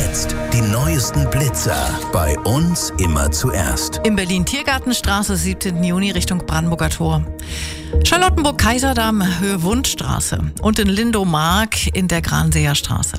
jetzt die neuesten Blitzer bei uns immer zuerst. In Berlin Tiergartenstraße, 17. Juni Richtung Brandenburger Tor. Charlottenburg-Kaiserdamm, Höhe Wundstraße. Und in Lindow-Mark in der Granseer Straße.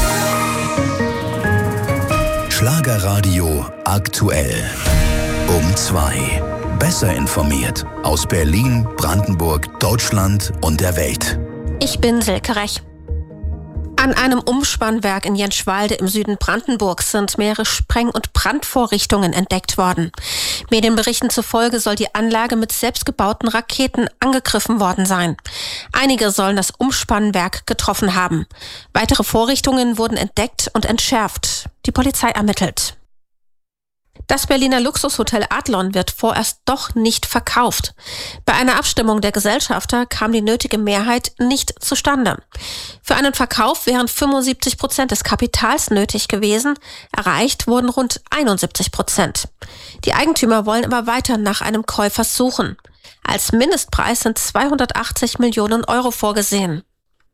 Schlagerradio aktuell. Um 2. Besser informiert aus Berlin, Brandenburg, Deutschland und der Welt. Ich bin Silke Rech. An einem Umspannwerk in Jenschwalde im Süden Brandenburgs sind mehrere Spreng- und Brandvorrichtungen entdeckt worden. Medienberichten zufolge soll die Anlage mit selbstgebauten Raketen angegriffen worden sein. Einige sollen das Umspannwerk getroffen haben. Weitere Vorrichtungen wurden entdeckt und entschärft. Die Polizei ermittelt. Das Berliner Luxushotel Adlon wird vorerst doch nicht verkauft. Bei einer Abstimmung der Gesellschafter kam die nötige Mehrheit nicht zustande. Für einen Verkauf wären 75% des Kapitals nötig gewesen. Erreicht wurden rund 71%. Die Eigentümer wollen aber weiter nach einem Käufer suchen. Als Mindestpreis sind 280 Millionen Euro vorgesehen.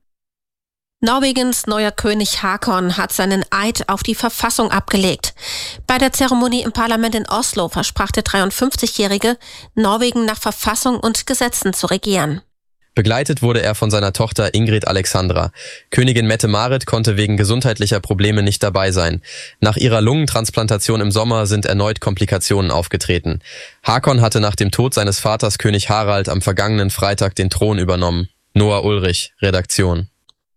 Norwegens neuer König Haakon hat seinen Eid auf die Verfassung abgelegt. Bei der Zeremonie im Parlament in Oslo versprach der 53-Jährige, Norwegen nach Verfassung und Gesetzen zu regieren. Begleitet wurde er von seiner Tochter Ingrid Alexandra. Königin Mette-Marit konnte wegen gesundheitlicher Probleme nicht dabei sein. Nach ihrer Lungentransplantation im Sommer sind erneut Komplikationen aufgetreten. Haakon hatte nach dem Tod seines Vaters König Harald am vergangenen Freitag den Thron übernommen. Noah Ulrich, Redaktion.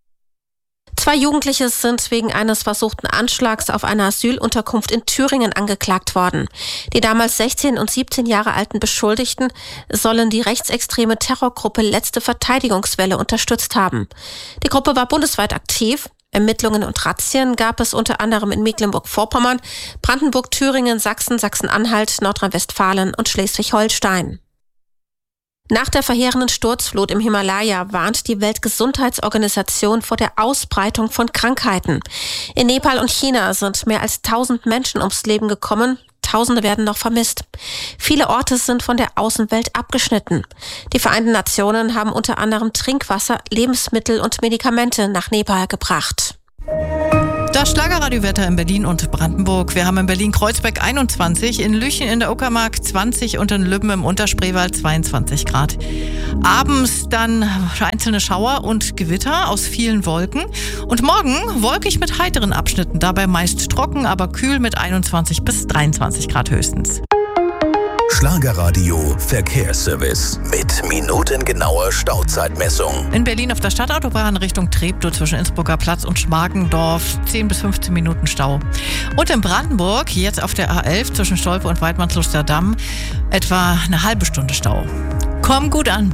2 Jugendliche sind wegen eines versuchten Anschlags auf eine Asylunterkunft in Thüringen angeklagt worden. Die damals 16 und 17 Jahre alten Beschuldigten sollen die rechtsextreme Terrorgruppe Letzte Verteidigungswelle unterstützt haben. Die Gruppe war bundesweit aktiv. Ermittlungen und Razzien gab es unter anderem in Mecklenburg-Vorpommern, Brandenburg, Thüringen, Sachsen, Sachsen-Anhalt, Nordrhein-Westfalen und Schleswig-Holstein. Nach der verheerenden Sturzflut im Himalaya warnt die Weltgesundheitsorganisation vor der Ausbreitung von Krankheiten. In Nepal und China sind mehr als 1000 Menschen ums Leben gekommen. Tausende werden noch vermisst. Viele Orte sind von der Außenwelt abgeschnitten. Die Vereinten Nationen haben unter anderem Trinkwasser, Lebensmittel und Medikamente nach Nepal gebracht. Das Schlagerradiowetter in Berlin und Brandenburg. Wir haben in Berlin-Kreuzberg 21, in Lüchen in der Uckermark 20 und in Lübben im Unterspreewald 22 Grad. Abends dann einzelne Schauer und Gewitter aus vielen Wolken. Und morgen wolkig mit heiteren Abschnitten. Dabei meist trocken, aber kühl mit 21 bis 23 Grad höchstens. Schlagerradio Verkehrsservice mit minutengenauer Stauzeitmessung. In Berlin auf der Stadtautobahn Richtung Treptow zwischen Innsbrucker Platz und Schmargendorf 10 bis 15 Minuten Stau. Und in Brandenburg jetzt auf der A11 zwischen Stolpe und Weidmannsluster Damm etwa eine halbe Stunde Stau. Komm gut an.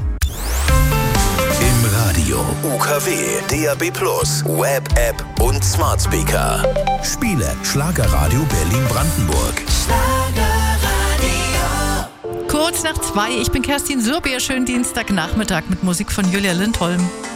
Im Radio, UKW, DAB+, Web-App und Smart Speaker. Spiele Schlagerradio Berlin-Brandenburg. Kurz nach 2, ich bin Kerstin Surbier. Schönen Dienstagnachmittag mit Musik von Julia Lindholm.